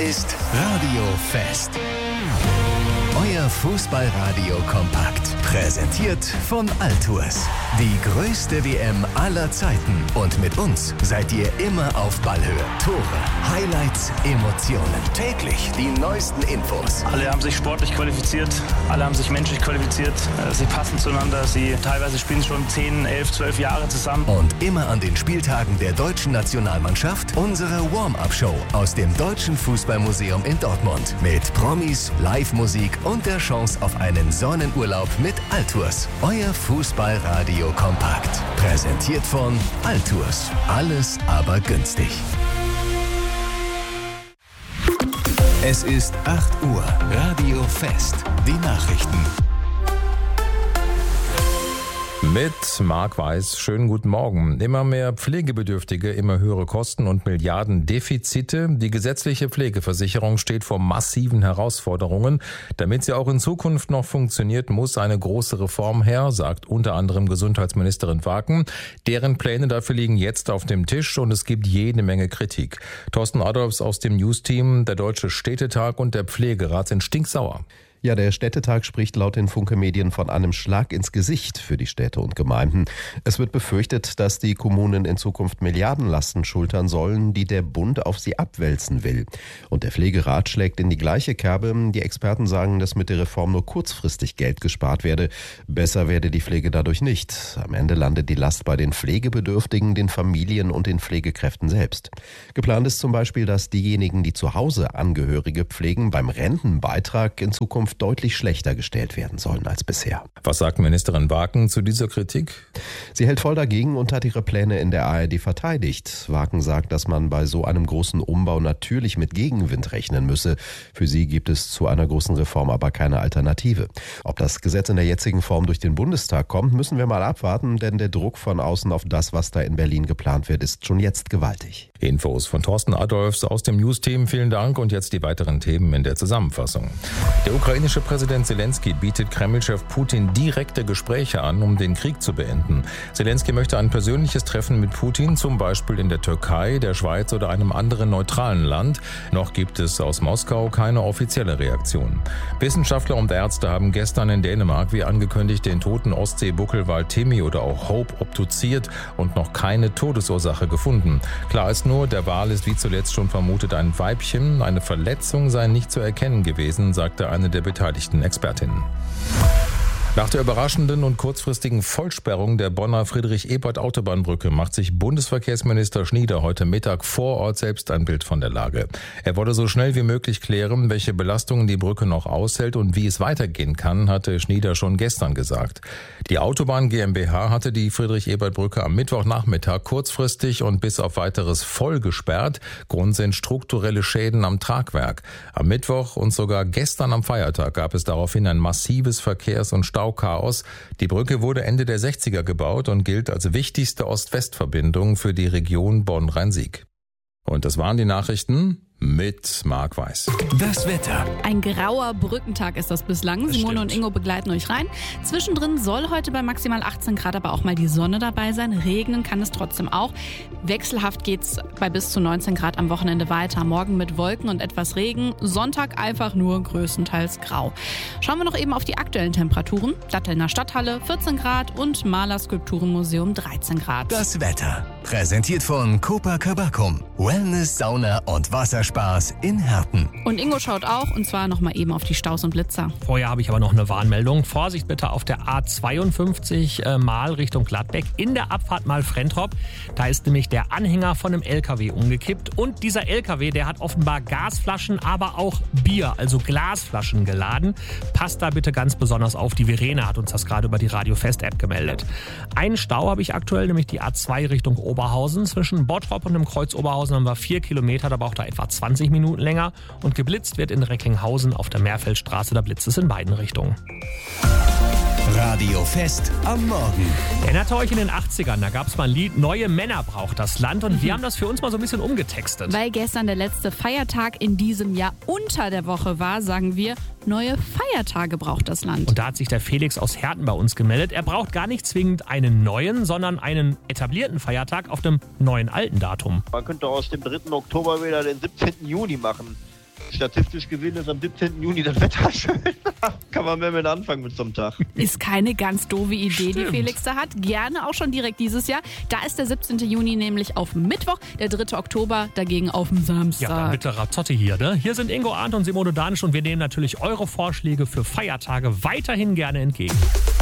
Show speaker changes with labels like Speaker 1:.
Speaker 1: ist Radio Fest. Euer Fußballradio kompakt. Präsentiert von Altours. Die größte WM aller Zeiten. Und mit uns seid ihr immer auf Ballhöhe. Tore, Highlights, Emotionen. Täglich die neuesten Infos.
Speaker 2: Alle haben sich sportlich qualifiziert. Alle haben sich menschlich qualifiziert. Sie passen zueinander. Sie teilweise spielen schon 10, 11, 12 Jahre zusammen.
Speaker 1: Und immer an den Spieltagen der deutschen Nationalmannschaft unsere Warm-Up-Show aus dem Deutschen Fußballmuseum in Dortmund. Mit Promis, Live-Musik und der Chance auf einen Sonnenurlaub mit Altours. Euer Fußballradio kompakt. Präsentiert von Altours. Alles aber günstig. Es ist 8 Uhr. Radio Fest. Die Nachrichten.
Speaker 3: Mit Marc Weiß, schönen guten Morgen. Immer mehr Pflegebedürftige, immer höhere Kosten und Milliardendefizite. Die gesetzliche Pflegeversicherung steht vor massiven Herausforderungen. Damit sie auch in Zukunft noch funktioniert, muss eine große Reform her, sagt unter anderem Gesundheitsministerin Waken. Deren Pläne dafür liegen jetzt auf dem Tisch und es gibt jede Menge Kritik. Thorsten Adolfs aus dem News-Team, der Deutsche Städtetag und der Pflegerat sind stinksauer.
Speaker 4: Ja, der Städtetag spricht laut den Funke-Medien von einem Schlag ins Gesicht für die Städte und Gemeinden. Es wird befürchtet, dass die Kommunen in Zukunft Milliardenlasten schultern sollen, die der Bund auf sie abwälzen will. Und der Pflegerat schlägt in die gleiche Kerbe. Die Experten sagen, dass mit der Reform nur kurzfristig Geld gespart werde. Besser werde die Pflege dadurch nicht. Am Ende landet die Last bei den Pflegebedürftigen, den Familien und den Pflegekräften selbst. Geplant ist zum Beispiel, dass diejenigen, die zu Hause Angehörige pflegen, beim Rentenbeitrag in Zukunft deutlich schlechter gestellt werden sollen als bisher.
Speaker 3: Was sagt Ministerin Waken zu dieser Kritik?
Speaker 4: Sie hält voll dagegen und hat ihre Pläne in der ARD verteidigt. Waken sagt, dass man bei so einem großen Umbau natürlich mit Gegenwind rechnen müsse. Für sie gibt es zu einer großen Reform aber keine Alternative. Ob das Gesetz in der jetzigen Form durch den Bundestag kommt, müssen wir mal abwarten, denn der Druck von außen auf das, was da in Berlin geplant wird, ist schon jetzt gewaltig.
Speaker 3: Infos von Thorsten Adolfs aus dem News-Team. Vielen Dank und jetzt die weiteren Themen in der Zusammenfassung. Der ukrainische Präsident Zelensky bietet Kreml-Chef Putin direkte Gespräche an, um den Krieg zu beenden. Zelensky möchte ein persönliches Treffen mit Putin, zum Beispiel in der Türkei, der Schweiz oder einem anderen neutralen Land. Noch gibt es aus Moskau keine offizielle Reaktion. Wissenschaftler und Ärzte haben gestern in Dänemark, wie angekündigt, den toten Ostsee-Buckelwal Timmy oder auch Hope obduziert und noch keine Todesursache gefunden. Klar ist nur, der Wal ist wie zuletzt schon vermutet ein Weibchen. Eine Verletzung sei nicht zu erkennen gewesen, sagte eine der beteiligten Expertinnen. Nach der überraschenden und kurzfristigen Vollsperrung der Bonner Friedrich-Ebert-Autobahnbrücke macht sich Bundesverkehrsminister Schnieder heute Mittag vor Ort selbst ein Bild von der Lage. Er wolle so schnell wie möglich klären, welche Belastungen die Brücke noch aushält und wie es weitergehen kann, hatte Schnieder schon gestern gesagt. Die Autobahn GmbH hatte die Friedrich-Ebert-Brücke am Mittwochnachmittag kurzfristig und bis auf weiteres voll gesperrt. Grund sind strukturelle Schäden am Tragwerk. Am Mittwoch und sogar gestern am Feiertag gab es daraufhin ein massives Verkehrs- und Stauchaos. Die Brücke wurde Ende der 60er gebaut und gilt als wichtigste Ost-West-Verbindung für die Region Bonn-Rhein-Sieg. Und das waren die Nachrichten mit Marc Weiß.
Speaker 1: Das Wetter.
Speaker 5: Ein grauer Brückentag ist das bislang. Simone und Ingo begleiten euch rein. Zwischendrin soll heute bei maximal 18 Grad aber auch mal die Sonne dabei sein. Regnen kann es trotzdem auch. Wechselhaft geht's bei bis zu 19 Grad am Wochenende weiter. Morgen mit Wolken und etwas Regen. Sonntag einfach nur größtenteils grau. Schauen wir noch eben auf die aktuellen Temperaturen. Dattelner Stadthalle 14 Grad und Maler Skulpturenmuseum 13 Grad.
Speaker 1: Das Wetter. Präsentiert von Copacabana. Wellness, Sauna und Wasserspaß in Herten.
Speaker 5: Und Ingo schaut auch, und zwar nochmal eben auf die Staus und Blitzer.
Speaker 6: Vorher habe ich aber noch eine Warnmeldung. Vorsicht bitte auf der A52 mal Richtung Gladbeck in der Abfahrt mal Frentrop. Da ist nämlich der Anhänger von einem LKW umgekippt. Und dieser LKW, der hat offenbar Gasflaschen, aber auch Bier, also Glasflaschen geladen. Passt da bitte ganz besonders auf. Die Verena hat uns das gerade über die Radio Fest App gemeldet. Einen Stau habe ich aktuell, nämlich die A2 Richtung Oberhausen. Zwischen Bottrop und dem Kreuz Oberhausen haben wir 4 Kilometer. Da braucht er etwa 20 Minuten länger. Und geblitzt wird in Recklinghausen auf der Meerfeldstraße. Da blitzt es in beiden Richtungen.
Speaker 1: Radio Fest am Morgen.
Speaker 6: Erinnert ihr euch in den 80ern, da gab es mal ein Lied, Neue Männer braucht das Land. Und wir haben das für uns mal so ein bisschen umgetextet.
Speaker 5: Weil gestern der letzte Feiertag in diesem Jahr unter der Woche war, sagen wir, neue Feiertage braucht das Land.
Speaker 6: Und da hat sich der Felix aus Herten bei uns gemeldet. Er braucht gar nicht zwingend einen neuen, sondern einen etablierten Feiertag auf dem neuen alten Datum.
Speaker 7: Man könnte aus dem 3. Oktober wieder den 17. Juni machen. statistisch gesehen ist am 17. Juni das Wetter schön. Kann man mehr mit anfangen mit so einem Tag.
Speaker 5: Ist keine ganz doofe Idee, die Felix da hat. Gerne auch schon direkt dieses Jahr. Da ist der 17. Juni nämlich auf Mittwoch, der 3. Oktober dagegen auf dem Samstag.
Speaker 6: Ja, dann bitte Razzotti hier, ne? Hier sind Ingo Arndt und Simone Danisch und wir nehmen natürlich eure Vorschläge für Feiertage weiterhin gerne entgegen.